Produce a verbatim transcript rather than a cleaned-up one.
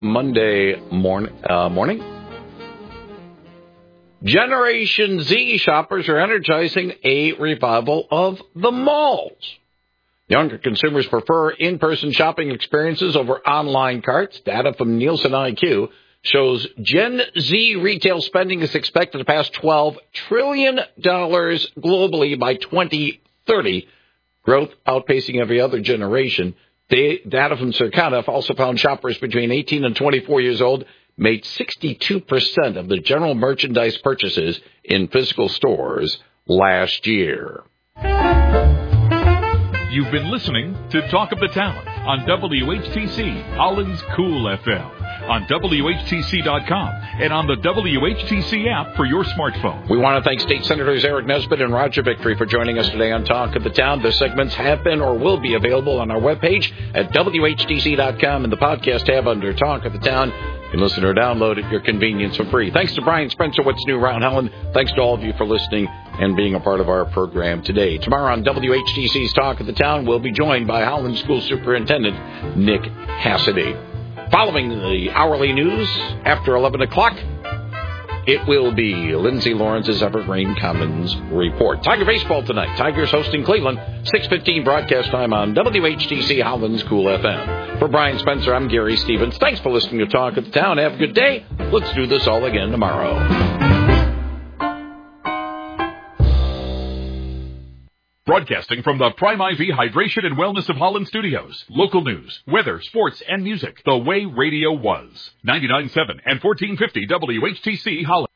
Monday morning. Uh, morning. Generation Z shoppers are energizing a revival of the malls. Younger consumers prefer in-person shopping experiences over online carts. Data from Nielsen I Q shows Gen Z retail spending is expected to pass twelve trillion dollars globally by twenty thirty, growth outpacing every other generation. The data from Circana also found shoppers between eighteen and twenty-four years old made sixty-two percent of the general merchandise purchases in physical stores last year. You've been listening to Talk of the Town on W H T C, Holland's Cool F M, on W H T C dot com, and on the W H T C app for your smartphone. We want to thank State Senators Eric Nesbitt and Roger Victory for joining us today on Talk of the Town. Their segments have been or will be available on our webpage at W H T C dot com in the podcast tab under Talk of the Town. You can listen or download at your convenience for free. Thanks to Brian Spencer, What's New Around Holland. Thanks to all of you for listening and being a part of our program today. Tomorrow on W H T C's Talk of the Town, we'll be joined by Holland School Superintendent Nick Hassidy. Following the hourly news after eleven o'clock, it will be Lindsay Lawrence's Evergreen Commons Report. Tiger baseball tonight. Tigers hosting Cleveland. six fifteen broadcast time on W H T C Holland's Cool F M. For Brian Spencer, I'm Gary Stevens. Thanks for listening to Talk of the Town. Have a good day. Let's do this all again tomorrow. Broadcasting from the Prime I V Hydration and Wellness of Holland Studios. Local news, weather, sports, and music. The way radio was. ninety-nine point seven and fourteen fifty W H T C Holland.